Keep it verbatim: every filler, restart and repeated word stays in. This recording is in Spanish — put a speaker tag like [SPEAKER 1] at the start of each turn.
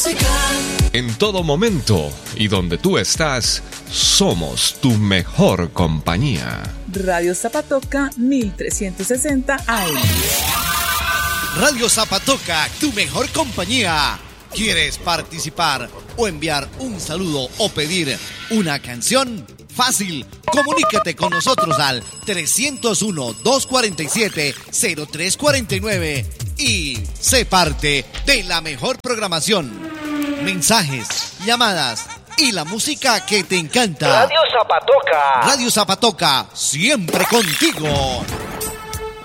[SPEAKER 1] En todo momento y donde tú estás, somos tu mejor compañía.
[SPEAKER 2] Radio Zapatoca mil trescientos sesenta A M.
[SPEAKER 3] Radio Zapatoca, tu mejor compañía. ¿Quieres participar o enviar un saludo o pedir una canción? Fácil, comunícate con nosotros al trescientos uno, doscientos cuarenta y siete, cero tres cuarenta y nueve y sé parte de la mejor programación. Mensajes, llamadas y la música que te encanta.
[SPEAKER 4] Radio Zapatoca.
[SPEAKER 3] Radio Zapatoca, siempre contigo.